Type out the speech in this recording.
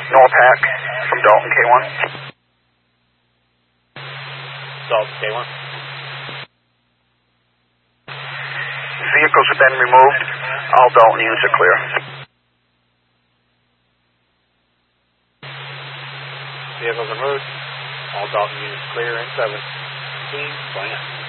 No attack from Dalton K1. Dalton K1. Vehicles have been removed. All Dalton units are clear. Vehicles removed. All Dalton units clear in 17. Plan.